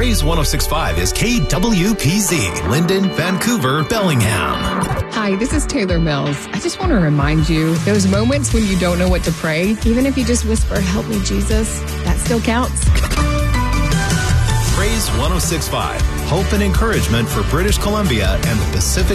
Praise 106.5 is KWPZ, Linden, Vancouver, Bellingham. Hi, this is Taylor Mills. I just want to remind you, those moments when you don't know what to pray, even if you just whisper, "Help me, Jesus," that still counts. Praise 106.5, hope and encouragement for British Columbia and the Pacific